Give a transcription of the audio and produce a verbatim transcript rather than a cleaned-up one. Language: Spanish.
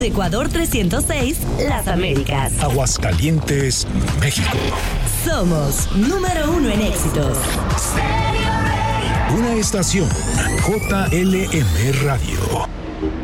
Ecuador trescientos seis, Las Américas. Aguascalientes, México. Somos número uno en éxitos. Una estación J L M Radio.